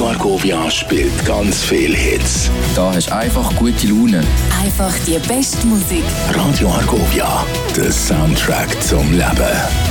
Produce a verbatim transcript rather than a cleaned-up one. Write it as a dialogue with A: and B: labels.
A: Argovia spielt ganz viele Hits.
B: Da hast du einfach gute Laune.
C: Einfach die beste Musik.
A: Radio Argovia, der Soundtrack zum Leben.